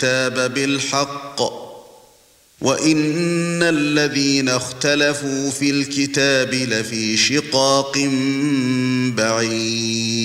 الكتاب بالحق وإن الذين اختلفوا في الكتاب لفي شقاق بعيد